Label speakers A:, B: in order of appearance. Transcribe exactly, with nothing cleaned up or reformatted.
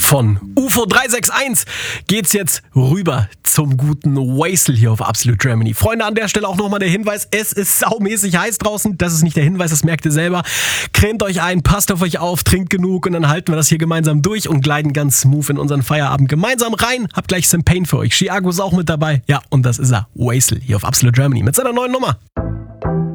A: Von U F O drei sechs eins geht's jetzt rüber zum guten Wasel hier auf Absolute Germany. Freunde, an der Stelle auch nochmal der Hinweis, es ist saumäßig heiß draußen. Das ist nicht der Hinweis, das merkt ihr selber. Cremt euch ein, passt auf euch auf, trinkt genug und dann halten wir das hier gemeinsam durch und gleiten ganz smooth in unseren Feierabend gemeinsam rein. Hab gleich Sam Payne für euch. Chiago ist auch mit dabei. Ja, und das ist er, Wasel hier auf Absolute Germany mit seiner neuen Nummer.